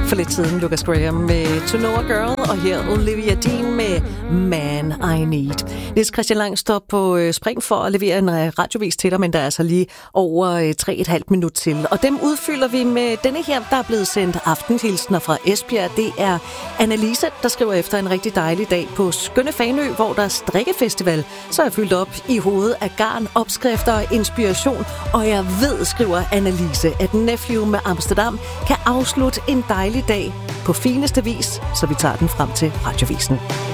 For lidt siden Lucas Graham med To Know a Girl, og her Olivia Dean med Man I Need. Niels Christian Lang står på spring for at levere en radiovis til dig, men der er altså lige over 3,5 minut til. Og dem udfylder vi med denne her, der er blevet sendt aftenhilsner fra Esbjerg. Det er Annalise, der skriver efter en rigtig dejlig dag på skønne Fanø, hvor der er strikkefestival. Så er jeg fyldt op i hovedet af garn, opskrifter og inspiration. Og jeg ved, skriver Annalise, at Nephew med Amsterdam kan afslutte en dejlig dag på fineste vis, så vi tager den frem til radiovisen.